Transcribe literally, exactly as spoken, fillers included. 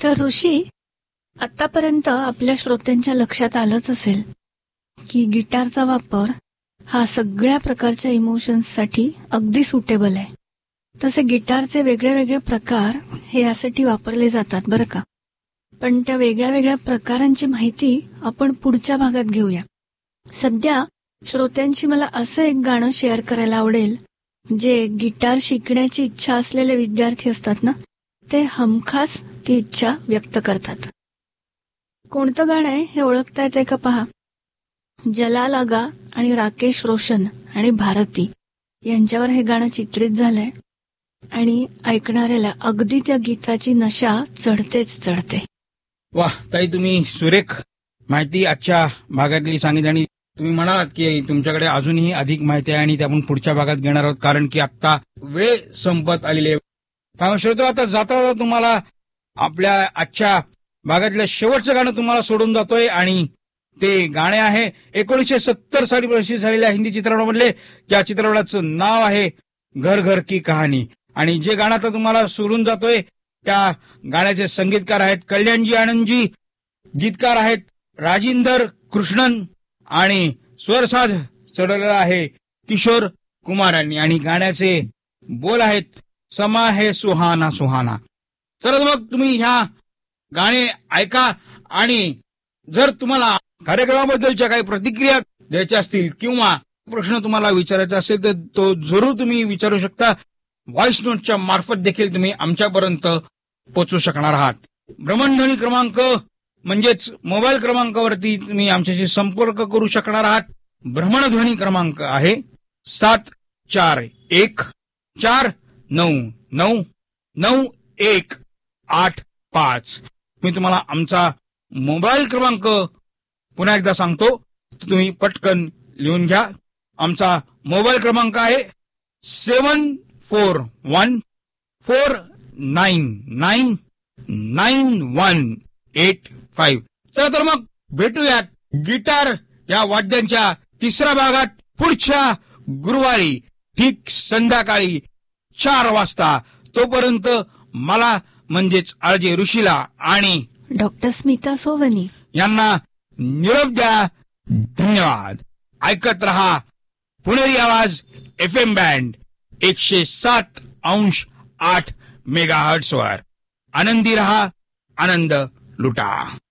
तर ऋषी, आतापर्यंत आपल्या श्रोत्यांच्या लक्षात आलंच असेल की गिटारचा वापर हा सगळ्या प्रकारच्या इमोशन्ससाठी अगदी सुटेबल आहे. तसे गिटारचे वेगळे वेगळे प्रकार हे यासाठी वापरले जातात बरं का. पण त्या वेगळ्या वेगळ्या प्रकारांची माहिती आपण पुढच्या भागात घेऊया. सध्या श्रोत्यांची मला असं एक गाणं शेअर करायला आवडेल जे गिटार शिकण्याची इच्छा असलेले विद्यार्थी असतात ना, ते हमखास ती इच्छा व्यक्त करतात. कोणतं गाणं आहे हे ओळखता येते का पहा. जलाल आगा आणि राकेश रोशन आणि भारती यांच्यावर हे गाणं चित्रित झालंय आणि ऐकणाऱ्याला अगदी त्या गीताची नशा चढतेच चढते. वाह ताई, तुम्ही सुरेख माहिती आजच्या भागातली सांगितली आणि तुम्ही म्हणालात की तुमच्याकडे अजूनही अधिक माहिती आहे आणि ते आपण पुढच्या भागात घेणार आहोत, कारण की आता वेळ संपत आलेली आहे. त्यामुळे श्रोतो, आता जाता जाता तुम्हाला आपल्या आजच्या भागातलं शेवटचं गाणं तुम्हाला सोडून जातोय आणि ते गाणे आहे एकोणीसशे सत्तर साली प्रदर्शित झालेल्या हिंदी चित्रपटामधले, ज्या चित्रपटाचं नाव आहे घर घर की कहाणी. आणि जे गाणं आता तुम्हाला सोडून जातोय त्या गाण्याचे संगीतकार आहेत कल्याणजी आनंदजी, गीतकार आहेत राजिंदर कृष्णन आणि स्वरसाज चढवलेला आहे किशोर कुमारांनी आणि गाण्याचे बोल आहेत समा है सुहाना सुहाना. तर मग तुम्ही ह्या गाणे ऐका आणि जर तुम्हाला कार्यक्रमाबद्दलच्या काही प्रतिक्रिया द्यायच्या असतील किंवा प्रश्न तुम्हाला विचारायचा असेल तर तो जरूर तुम्ही विचारू शकता. व्हॉइस नोटच्या मार्फत देखील तुम्ही आमच्यापर्यंत पोहोचू शकणार आहात. भ्रमणध्वनी क्रमांक म्हणजेच मोबाईल क्रमांकावरती तुम्ही आमच्याशी संपर्क करू शकणार आहात. भ्रमणध्वनी क्रमांक आहे सात चार एक चार नऊ नऊ नऊ एक आठ पाच. मी तुम्हाला आमचा मोबाईल क्रमांक पुन्हा एकदा सांगतो, तुम्ही पटकन लिहून घ्या. आमचा मोबाईल क्रमांक आहे सेवन four one four nine nine nine one eight five. चला तर मग भेटूयात गिटार या वाद्यांच्या तिसऱ्या भागात पुढच्या गुरुवारी ठीक संध्याकाळी चार वाजता. तोपर्यंत मला म्हणजेच आरजे ऋषीला आणि डॉक्टर स्मिता सोवनी यांना निरोप द्या. धन्यवाद. ऐकत रहा पुणेरी आवाज एफ एम बँड एकशे सात अंश आठ मेगा हर्ट्स वर. आनंदी रहा, आनंद लुटा.